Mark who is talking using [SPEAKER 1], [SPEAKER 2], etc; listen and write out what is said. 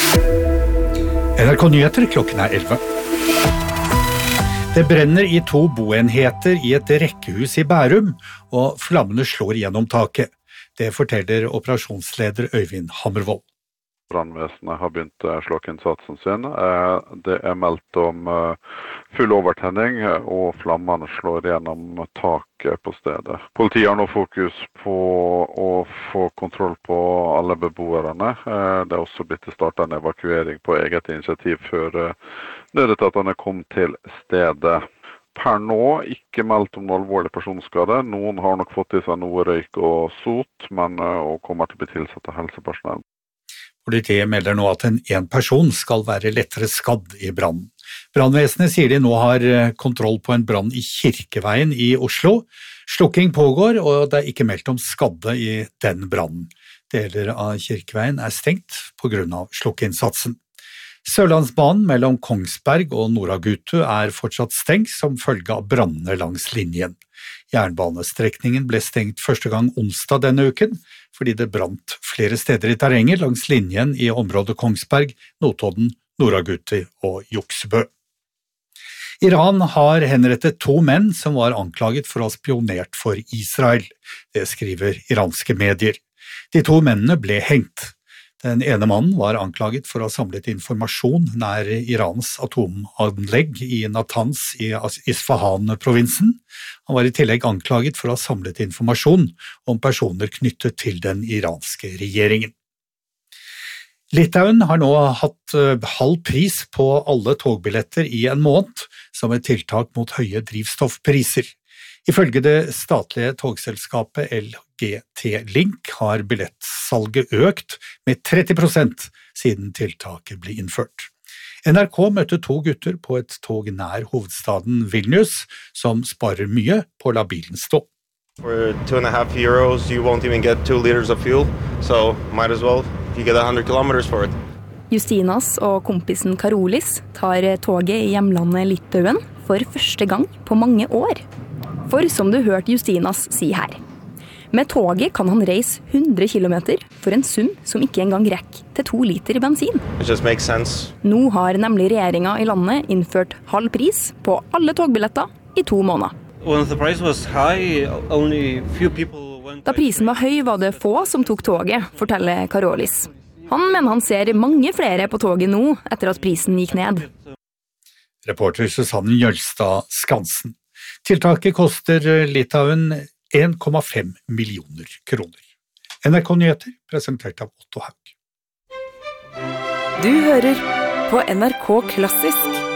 [SPEAKER 1] NRK Nyheter, klokken 11. Det brenner i 2 boenheter i et rekkehus i Bærum, og flammene slår gjennom taket. Det forteller operasjonsleder Øyvind Hammervoll.
[SPEAKER 2] Brannvesenet har begynt slokkinnsatsen sin. Det meldt om full overtenning, og flammene slår gjennom taket på stedet. Politiet har nå fokus på å få kontroll på alle beboerne. Det er også blitt startet en evakuering på eget initiativ før nødetatene kom til stedet. Per nå ikke meldt om noe alvorlig personskade. Noen har nok fått i seg noe røyk og sot, men kommer til å bli tilsatt av helsepersonell.
[SPEAKER 1] Politiet melder nå at en person skal være lettere skadd i brannen. Brannvesenet sier de nå har kontroll på en brann i Kirkeveien i Oslo. Slukking pågår, og det er ikke meldt om skadde i den brannen. Deler av Kirkeveien er stengt på grunn av slukkeinnsatsen. Sørlandsbanen mellom Kongsberg og Noragutu er fortsatt stengt som følge av brannene langs linjen. Jernbanestrekningen ble stengt første gang onsdag denne uken, fordi det brant flere steder i terrenget langs linjen i området Kongsberg, Notodden, Noragutu og Juksebø. Iran har henrettet 2 menn som var anklaget for å ha spionert for Israel. Det skriver iranske medier. De 2 mennene ble hengt. Den ene mannen var anklaget for å ha samlet informasjon nær Irans atomanlegg i Natanz i Isfahan-provinsen. Han var i tillegg anklaget for å ha samlet informasjon om personer knyttet til den iranske regjeringen. Litauen har nå hatt halv pris på alle togbilletter i en måned, som et tiltak mot høye drivstoffpriser. Ifølge det statlige togselskapet LGT Link har billettsalget økt med 30% siden tiltaket ble innført. NRK møtte 2 gutter på et tog nær hovedstaden Vilnius, som sparer mye på å la bilen stå.
[SPEAKER 3] For €2.50 you won't even get 2 liters of fuel, so might as well you get 100 kilometers for it.
[SPEAKER 4] Justinas og kompisen Karolis tar toget i hjemlandet Litauen for første gang på mange år. For som du hørte Justinas si her, med toget kan han reise 100 kilometer for en sum som ikke engang rekker til 2 liter bensin.
[SPEAKER 3] It just makes sense.
[SPEAKER 4] Nå har nemlig regjeringen i landet innført halv pris på alle togbilletter i 2 måneder. Da prisen var høy var det få som tok toget, forteller Karolis. Han mener han ser mange flere på toget nå etter at prisen gikk ned.
[SPEAKER 1] Reporter Susanne Jølstad Skansen. Tiltaket koster Litauen 1,5 millioner kroner. NRK Nyheter, presentert av Otto Haug.
[SPEAKER 5] Du hører på NRK Klassisk.